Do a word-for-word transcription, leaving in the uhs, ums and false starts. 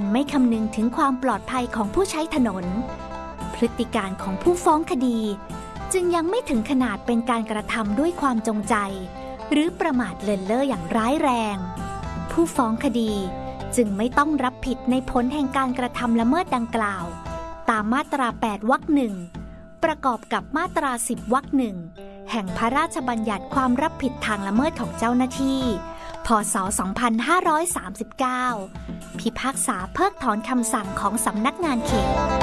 ไม่คำนึงถึงความปลอดภัยของผู้ใช้ถนนพฤติการของผู้ฟ้องคดีจึงยังไม่ถึงขนาดเป็นการกระทำด้วยความจงใจหรือประมาทเลินเล่ออย่างร้ายแรงผู้ฟ้องคดีจึงไม่ต้องรับผิดในผลแห่งการกระทำละเมิดดังกล่าวตามมาตราแปดวรรคหนึ่งประกอบกับมาตราสิบวรรคหนึ่งแห่งพระราชบัญญัติความรับผิดทางละเมิดของเจ้าหน้าที่พ.ศ. สองพันห้าร้อยสามสิบเก้าพิพากษาเพิกถอนคำสั่งของสำนักงานเขต